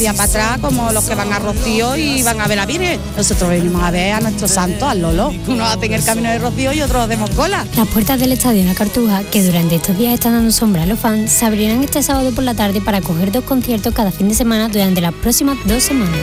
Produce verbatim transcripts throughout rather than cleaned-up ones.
Día para atrás, como los que van a Rocío y van a ver a Virgen. Nosotros venimos a ver a nuestro santo, al Lolo. Unos hacen el camino de Rocío y otros hacemos cola. Las puertas del Estadio La Cartuja, que durante estos días están dando sombra a los fans, se abrirán este sábado por la tarde para acoger dos conciertos cada fin de semana durante las próximas dos semanas.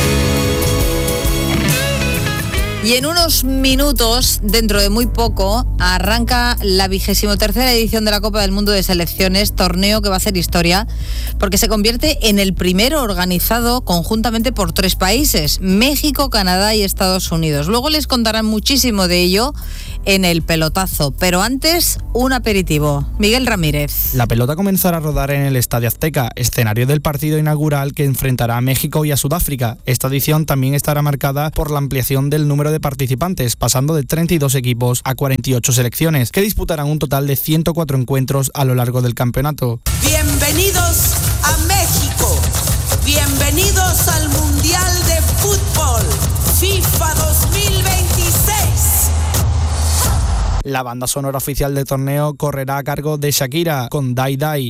Y en unos minutos, dentro de muy poco, arranca la vigésimo tercera edición de la Copa del Mundo de Selecciones, torneo que va a hacer historia, porque se convierte en el primero organizado conjuntamente por tres países, México, Canadá y Estados Unidos. Luego les contarán muchísimo de ello en el pelotazo, pero antes, un aperitivo. Miguel Ramírez. La pelota comenzará a rodar en el Estadio Azteca, escenario del partido inaugural que enfrentará a México y a Sudáfrica. Esta edición también estará marcada por la ampliación del número de participantes, pasando de treinta y dos equipos a cuarenta y ocho selecciones, que disputarán un total de ciento cuatro encuentros a lo largo del campeonato. Bienvenidos a México, bienvenidos al Mundial de Fútbol FIFA dos mil veintiséis. La banda sonora oficial del torneo correrá a cargo de Shakira con Die Die.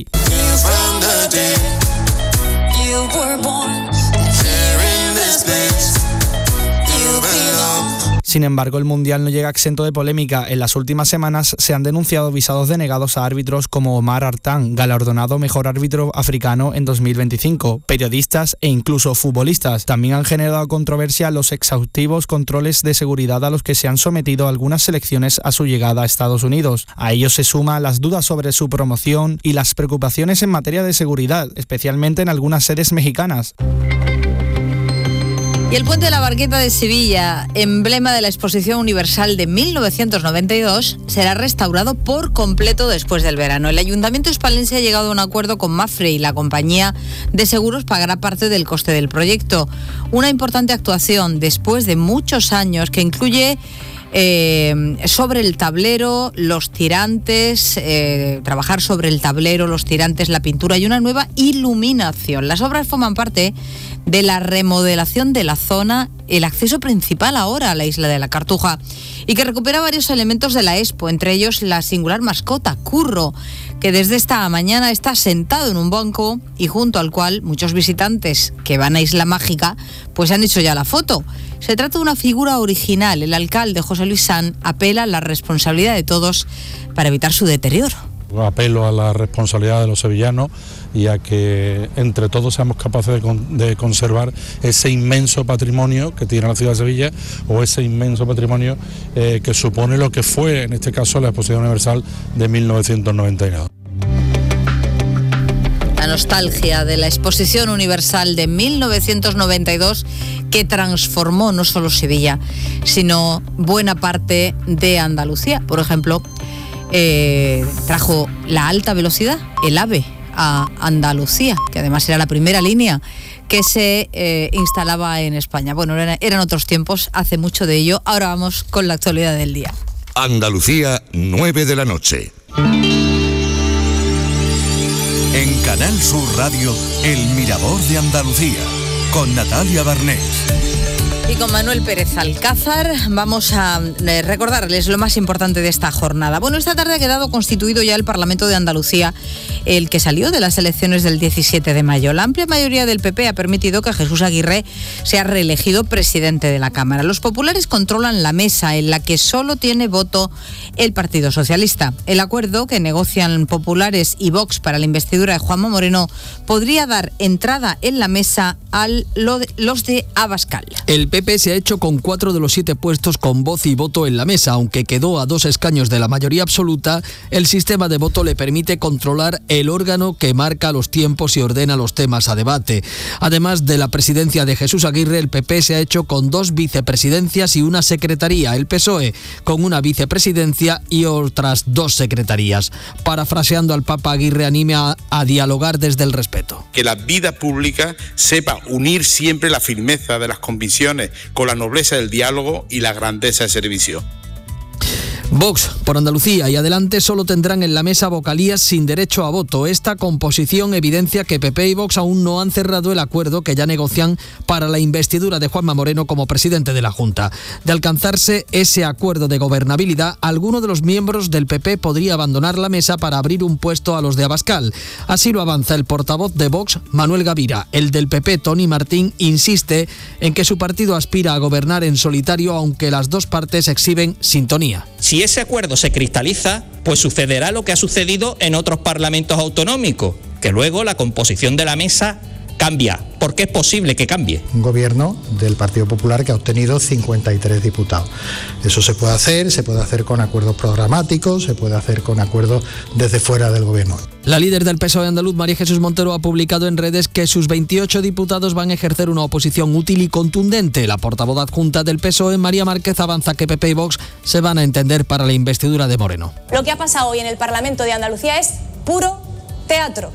Sin embargo, el Mundial no llega exento de polémica. En las últimas semanas se han denunciado visados denegados a árbitros como Omar Artán, galardonado mejor árbitro africano en dos mil veinticinco, periodistas e incluso futbolistas. También han generado controversia los exhaustivos controles de seguridad a los que se han sometido algunas selecciones a su llegada a Estados Unidos. A ello se suman las dudas sobre su promoción y las preocupaciones en materia de seguridad, especialmente en algunas sedes mexicanas. Y el Puente de la Barqueta de Sevilla, emblema de la Exposición Universal de mil novecientos noventa y dos, será restaurado por completo después del verano. El Ayuntamiento hispalense ha llegado a un acuerdo con Mapfre y la compañía de seguros pagará parte del coste del proyecto. Una importante actuación después de muchos años que incluye Eh, sobre el tablero, los tirantes, eh, trabajar sobre el tablero, los tirantes, la pintura y una nueva iluminación. Las obras forman parte de la remodelación de la zona, el acceso principal ahora a la isla de la Cartuja, y que recupera varios elementos de la Expo, entre ellos la singular mascota, Curro, que desde esta mañana está sentado en un banco y junto al cual muchos visitantes que van a Isla Mágica pues han hecho ya la foto. Se trata de una figura original. El alcalde José Luis San apela a la responsabilidad de todos para evitar su deterioro. Apelo a la responsabilidad de los sevillanos y a que entre todos seamos capaces de, con, de conservar ese inmenso patrimonio que tiene la ciudad de Sevilla, o ese inmenso patrimonio eh, que supone lo que fue, en este caso, la Exposición Universal de mil novecientos noventa y dos. La nostalgia de la Exposición Universal de mil novecientos noventa y dos, que transformó no solo Sevilla, sino buena parte de Andalucía. Por ejemplo, eh, trajo la alta velocidad, el AVE, a Andalucía, que además era la primera línea que se eh, instalaba en España. Bueno, eran, eran otros tiempos, hace mucho de ello. Ahora vamos con la actualidad del día. Andalucía, nueve de la noche. En Canal Sur Radio, El Mirador de Andalucía, con Natalia Barnés. Y con Manuel Pérez Alcázar vamos a recordarles lo más importante de esta jornada. Bueno, esta tarde ha quedado constituido ya el Parlamento de Andalucía, el que salió de las elecciones del diecisiete de mayo. La amplia mayoría del P P ha permitido que Jesús Aguirre sea reelegido presidente de la Cámara. Los populares controlan la mesa, en la que solo tiene voto el Partido Socialista. El acuerdo que negocian populares y Vox para la investidura de Juanma Moreno podría dar entrada en la mesa a los de Abascal. El P P se ha hecho con cuatro de los siete puestos con voz y voto en la mesa. Aunque quedó a dos escaños de la mayoría absoluta, el sistema de voto le permite controlar el órgano que marca los tiempos y ordena los temas a debate. Además de la presidencia de Jesús Aguirre, el P P se ha hecho con dos vicepresidencias y una secretaría. El P S O E con una vicepresidencia y otras dos secretarías. Parafraseando al Papa, Aguirre anima a, a dialogar desde el respeto. Que la vida pública sepa unir siempre la firmeza de las convicciones con la nobleza del diálogo y la grandeza del servicio. Vox por Andalucía y adelante solo tendrán en la mesa vocalías sin derecho a voto. Esta composición evidencia que P P y Vox aún no han cerrado el acuerdo que ya negocian para la investidura de Juanma Moreno como presidente de la Junta. De alcanzarse ese acuerdo de gobernabilidad, alguno de los miembros del P P podría abandonar la mesa para abrir un puesto a los de Abascal. Así lo avanza el portavoz de Vox, Manuel Gavira. El del P P, Tony Martín, insiste en que su partido aspira a gobernar en solitario, aunque las dos partes exhiben sintonía. Si ese acuerdo se cristaliza, pues sucederá lo que ha sucedido en otros parlamentos autonómicos, que luego la composición de la mesa cambia, porque es posible que cambie. Un gobierno del Partido Popular que ha obtenido cincuenta y tres diputados. Eso se puede hacer, se puede hacer con acuerdos programáticos, se puede hacer con acuerdos desde fuera del gobierno. La líder del P S O E andaluz, María Jesús Montero, ha publicado en redes que sus veintiocho diputados van a ejercer una oposición útil y contundente. La portavoz adjunta del P S O E, María Márquez, avanza que P P y Vox se van a entender para la investidura de Moreno. Lo que ha pasado hoy en el Parlamento de Andalucía es puro teatro.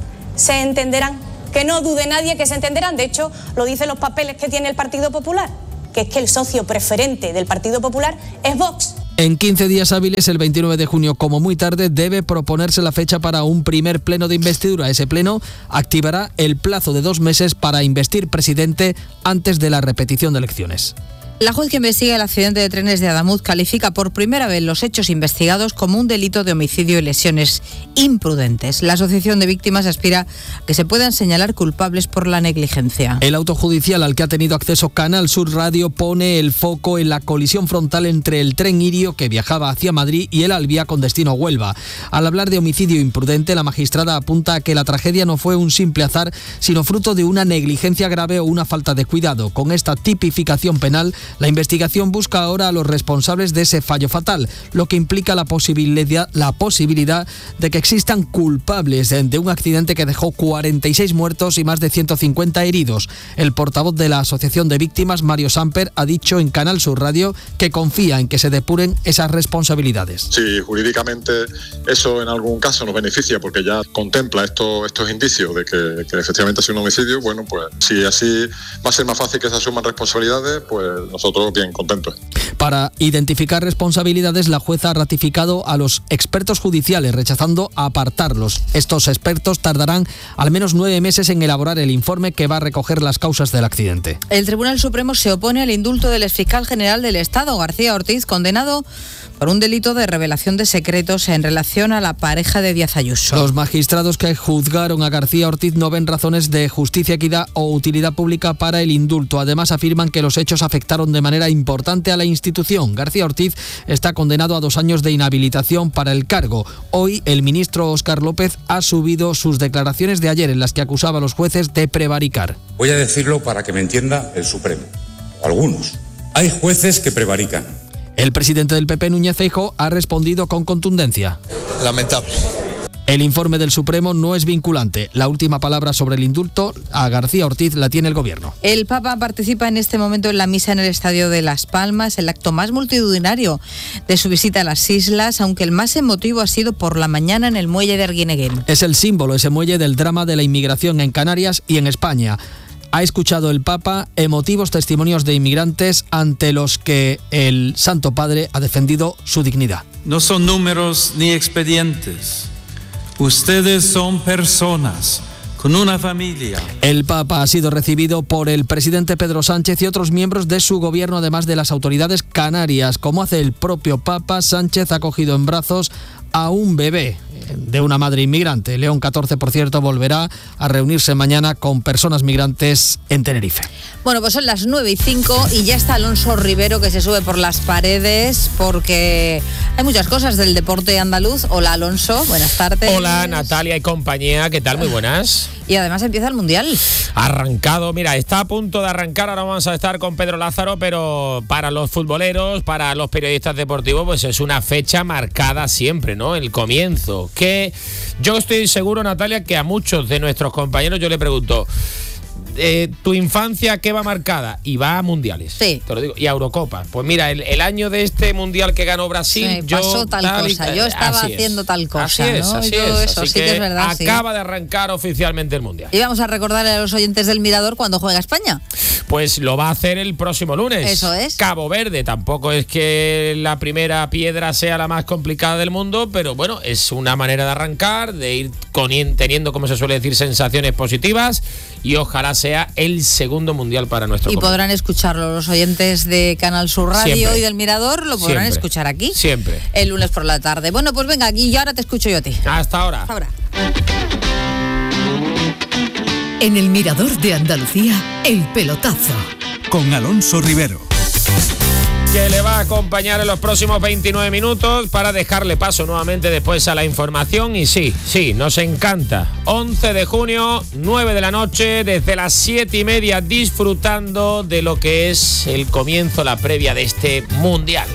Se entenderán. Que no dude nadie que se entenderán. De hecho, lo dicen los papeles que tiene el Partido Popular, que es que el socio preferente del Partido Popular es Vox. En quince días hábiles, el veintinueve de junio, como muy tarde, debe proponerse la fecha para un primer pleno de investidura. Ese pleno activará el plazo de dos meses para investir presidente antes de la repetición de elecciones. La juez que investiga el accidente de trenes de Adamuz califica por primera vez los hechos investigados como un delito de homicidio y lesiones imprudentes. La Asociación de Víctimas aspira a que se puedan señalar culpables por la negligencia. El auto judicial al que ha tenido acceso Canal Sur Radio pone el foco en la colisión frontal entre el tren Irio que viajaba hacia Madrid y el Albia con destino a Huelva. Al hablar de homicidio imprudente, la magistrada apunta a que la tragedia no fue un simple azar, sino fruto de una negligencia grave o una falta de cuidado. Con esta tipificación penal, la investigación busca ahora a los responsables de ese fallo fatal, lo que implica la posibilidad, la posibilidad de que existan culpables de un accidente que dejó cuarenta y seis muertos y más de ciento cincuenta heridos. El portavoz de la Asociación de Víctimas, Mario Samper, ha dicho en Canal Sur Radio que confía en que se depuren esas responsabilidades. Si jurídicamente eso en algún caso nos beneficia porque ya contempla esto, estos indicios de que, que efectivamente ha sido un homicidio, bueno, pues si así va a ser más fácil que se asuman responsabilidades, pues nosotros bien contentos. Para identificar responsabilidades, la jueza ha ratificado a los expertos judiciales, rechazando apartarlos. Estos expertos tardarán al menos nueve meses en elaborar el informe que va a recoger las causas del accidente. El Tribunal Supremo se opone al indulto del exfiscal general del Estado, García Ortiz, condenado por un delito de revelación de secretos en relación a la pareja de Díaz Ayuso. Los magistrados que juzgaron a García Ortiz no ven razones de justicia, equidad o utilidad pública para el indulto. Además, afirman que los hechos afectaron de manera importante a la institución. García Ortiz está condenado a dos años de inhabilitación para el cargo. Hoy, el ministro Óscar López ha subido sus declaraciones de ayer en las que acusaba a los jueces de prevaricar. Voy a decirlo para que me entienda el Supremo. Algunos. Hay jueces que prevarican. El presidente del P P, Núñez Feijóo, ha respondido con contundencia. Lamentable. El informe del Supremo no es vinculante. La última palabra sobre el indulto a García Ortiz la tiene el Gobierno. El Papa participa en este momento en la misa en el Estadio de Las Palmas, el acto más multitudinario de su visita a las islas, aunque el más emotivo ha sido por la mañana en el muelle de Arguineguín. Es el símbolo, ese muelle, del drama de la inmigración en Canarias y en España. Ha escuchado el Papa emotivos testimonios de inmigrantes ante los que el Santo Padre ha defendido su dignidad. No son números ni expedientes. Ustedes son personas con una familia. El Papa ha sido recibido por el presidente Pedro Sánchez y otros miembros de su gobierno, además de las autoridades canarias. Como hace el propio Papa, Sánchez ha cogido en brazos a un bebé de una madre inmigrante. León catorce, por cierto, volverá a reunirse mañana con personas migrantes en Tenerife. Bueno, pues son las nueve y cinco y ya está Alonso Rivero, que se sube por las paredes porque hay muchas cosas del deporte andaluz. Hola, Alonso, buenas tardes. Hola, Natalia y compañía, ¿qué tal? Muy buenas. Y además empieza el Mundial. Arrancado, mira, está a punto de arrancar. Ahora vamos a estar con Pedro Lázaro, pero para los futboleros, para los periodistas deportivos, pues es una fecha marcada siempre, ¿no? El comienzo. Que yo estoy seguro, Natalia, que a muchos de nuestros compañeros yo le pregunto, eh, tu infancia, ¿qué va marcada? Y va a mundiales. Sí. Te lo digo. Y a Eurocopas. Pues mira, el, el año de este mundial que ganó Brasil, sí, yo pasó tal, tal cosa. Yo estaba haciendo es. tal cosa. Así es, ¿no? así Todo es. eso, así sí que es verdad. Acaba sí. de arrancar oficialmente el mundial. Y vamos a recordarle a los oyentes del Mirador cuando juega España. Pues lo va a hacer el próximo lunes. Eso es. Cabo Verde. Tampoco es que la primera piedra sea la más complicada del mundo, pero bueno, es una manera de arrancar, de ir con, teniendo, como se suele decir, sensaciones positivas, y ojalá sea el segundo mundial para nuestro Y comité. Podrán escucharlo los oyentes de Canal Sur Radio Siempre. y del Mirador, lo podrán Siempre. escuchar aquí. Siempre. El lunes por la tarde. Bueno, pues venga, aquí y ahora te escucho yo a ti. Hasta ahora. Hasta ahora. En el Mirador de Andalucía, el pelotazo. Con Alonso Rivero. Que le va a acompañar en los próximos veintinueve minutos para dejarle paso nuevamente después a la información. Y sí, sí, nos encanta. once de junio, nueve de la noche, desde las siete y media, disfrutando de lo que es el comienzo, la previa de este mundial.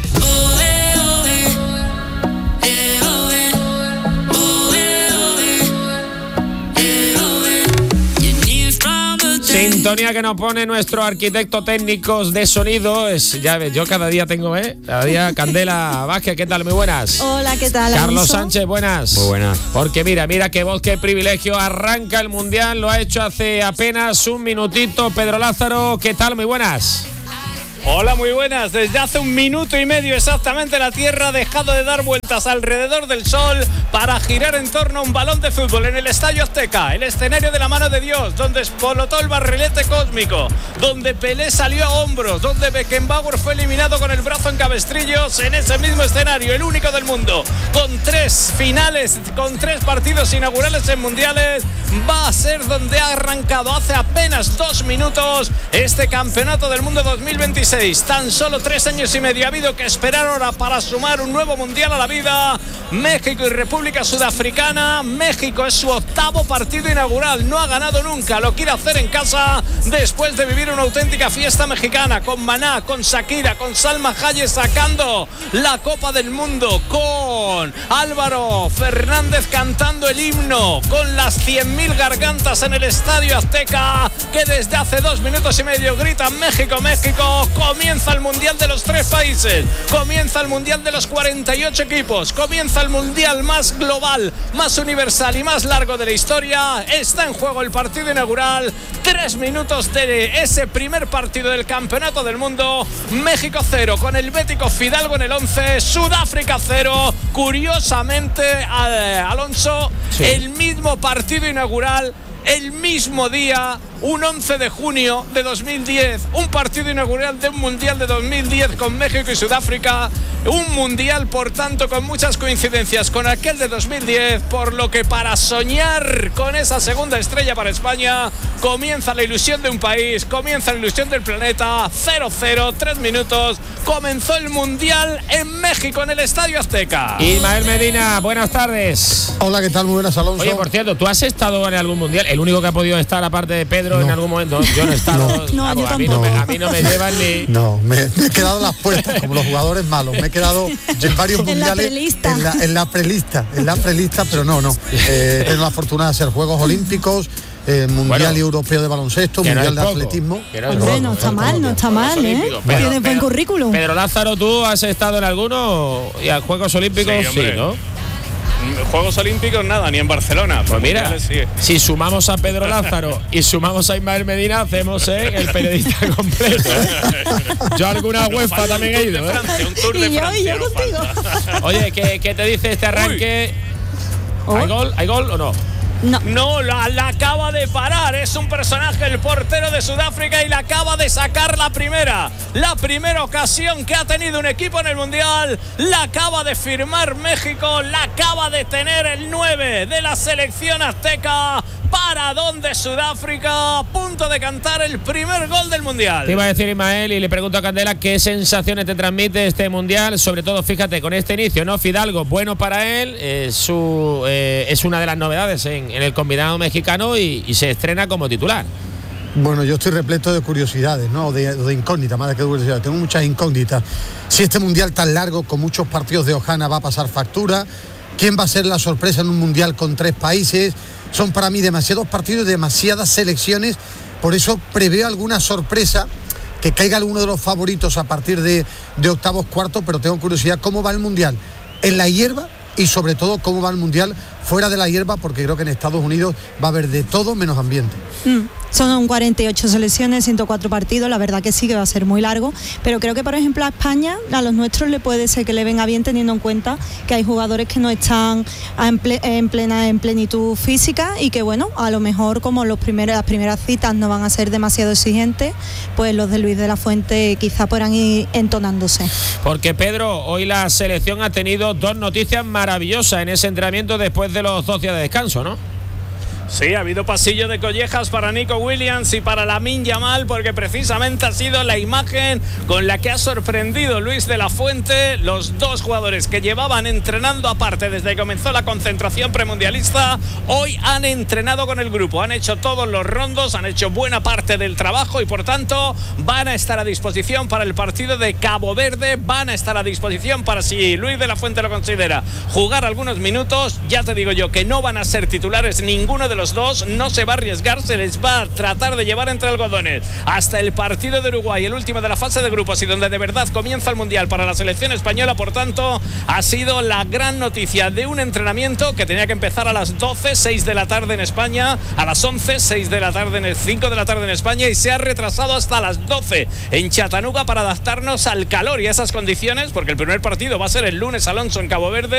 Sintonía que nos pone nuestro arquitecto técnicos de sonido. Es, ya ves, yo cada día tengo, ¿eh? Cada día Candela Vázquez, ¿qué tal? Muy buenas. Hola, ¿qué tal? Carlos Alonso? Sánchez, buenas. Muy buenas. Porque mira, mira qué voz, qué privilegio. Arranca el mundial, lo ha hecho hace apenas un minutito. Pedro Lázaro, ¿qué tal? Muy buenas. Hola, muy buenas. Desde hace un minuto y medio exactamente la Tierra ha dejado de dar vueltas alrededor del Sol para girar en torno a un balón de fútbol en el Estadio Azteca, el escenario de la mano de Dios, donde explotó el barrilete cósmico, donde Pelé salió a hombros, donde Beckenbauer fue eliminado con el brazo en cabestrillos. En ese mismo escenario, el único del mundo, con tres finales, con tres partidos inaugurales en mundiales, va a ser donde ha arrancado hace apenas dos minutos este Campeonato del Mundo dos mil veintiséis. Tan solo tres años y medio ha habido que esperar ahora para sumar un nuevo mundial a la vida. México y República Sudafricana. México es su octavo partido inaugural, no ha ganado nunca, lo quiere hacer en casa después de vivir una auténtica fiesta mexicana, con Maná, con Shakira, con Salma Hayek sacando la Copa del Mundo, con Álvaro Fernández cantando el himno, con las cien mil gargantas en el Estadio Azteca, que desde hace dos minutos y medio gritan México, México. Comienza el Mundial de los tres países, comienza el Mundial de los cuarenta y ocho equipos, comienza el Mundial más global, más universal y más largo de la historia. Está en juego el partido inaugural, tres minutos de ese primer partido del Campeonato del Mundo. México cero, con el bético Fidalgo en el once, Sudáfrica cero. Curiosamente, Alonso, sí. El mismo partido inaugural, el mismo día, un once de junio de dos mil diez, un partido inaugural de un mundial de dos mil diez con México y Sudáfrica, un mundial por tanto con muchas coincidencias con aquel de dos mil diez, por lo que para soñar con esa segunda estrella para España comienza la ilusión de un país, comienza la ilusión del planeta. Cero cero, tres minutos, comenzó el mundial en México, en el Estadio Azteca. Ismael Medina, buenas tardes. Hola, ¿qué tal? Muy buenas, Alonso. Oye, por cierto, ¿tú has estado en algún mundial? El único que ha podido estar aparte de Pedro no. en algún momento. Yo no he estado. No, no, vamos, yo a, mí no me, a mí no me llevan ni. No, me, me he quedado en las puertas, como los jugadores malos. Me he quedado en varios en mundiales. La prelista. En la, en la prelista. En la prelista, pero no, no. Eh, tengo la fortuna de hacer Juegos Olímpicos, eh, Mundial bueno, Europeo de Baloncesto, Mundial no de Atletismo. No Hombre, no está mal, no está mal, ¿eh? Tiene buen currículum. Pedro Lázaro, ¿tú has estado en alguno? ¿Y a Juegos Olímpicos? Sí, sí, ¿no? Juegos Olímpicos nada, ni en Barcelona. Pues mira, sí. Si sumamos a Pedro Lázaro y sumamos a Ismael Medina, hacemos ¿eh? el periodista completo. ¿eh? Yo a alguna UEFA también he ido. ¿eh? Francia, un tour de y yo, Francia, y yo contigo. Oye, ¿qué, ¿qué te dice este arranque? Oh. ¿Hay gol? ¿Hay gol o no? No, no la, la acaba de parar. Es un personaje, el portero de Sudáfrica, y la acaba de sacar la primera. La primera ocasión que ha tenido un equipo en el Mundial. La acaba de firmar México. La acaba de tener el nueve de la selección azteca. Paradón de Sudáfrica, a punto de cantar el primer gol del Mundial. Te iba a decir, Ismael, y le pregunto a Candela qué sensaciones te transmite este Mundial, sobre todo, fíjate, con este inicio, ¿no? Fidalgo, bueno para él, eh, su, eh, es una de las novedades en, en el combinado mexicano y, y se estrena como titular. Bueno, yo estoy repleto de curiosidades, ¿no? De, de incógnitas, más que de curiosidades. Tengo muchas incógnitas. Si este Mundial tan largo, con muchos partidos de hojana, va a pasar factura. ¿Quién va a ser la sorpresa en un Mundial con tres países? Son para mí demasiados partidos y demasiadas selecciones por eso preveo alguna sorpresa, que caiga alguno de los favoritos a partir de, de octavos, cuartos, pero tengo curiosidad cómo va el Mundial en la hierba y sobre todo cómo va el Mundial fuera de la hierba, porque creo que en Estados Unidos va a haber de todo menos ambiente. Mm. Son cuarenta y ocho selecciones, ciento cuatro partidos, la verdad que sí que va a ser muy largo, pero creo que por ejemplo a España, a los nuestros le puede ser que le venga bien, teniendo en cuenta que hay jugadores que no están en, ple, en plena en plenitud física y que bueno, a lo mejor como los primeros, las primeras citas no van a ser demasiado exigentes, pues los de Luis de la Fuente quizá podrán ir entonándose. Porque Pedro, hoy la selección ha tenido dos noticias maravillosas en ese entrenamiento después de los dos días de descanso, ¿no? Sí, ha habido pasillo de collejas para Nico Williams y para Lamine Yamal, porque precisamente ha sido la imagen con la que ha sorprendido Luis de la Fuente. Los dos jugadores que llevaban entrenando aparte desde que comenzó la concentración premundialista, hoy han entrenado con el grupo, han hecho todos los rondos, han hecho buena parte del trabajo y por tanto van a estar a disposición para el partido de Cabo Verde, van a estar a disposición para, si Luis de la Fuente lo considera, jugar algunos minutos. Ya te digo yo que no van a ser titulares ninguno de los los dos, no se va a arriesgar, se les va a tratar de llevar entre algodones hasta el partido de Uruguay, el último de la fase de grupos y donde de verdad comienza el Mundial para la selección española. Por tanto, ha sido la gran noticia de un entrenamiento que tenía que empezar a las doce, seis de la tarde en España, a las once, seis de la tarde, en cinco de la tarde en España, y se ha retrasado hasta las doce en Chattanooga para adaptarnos al calor y a esas condiciones, porque el primer partido va a ser el lunes, Alonso, en Cabo Verde.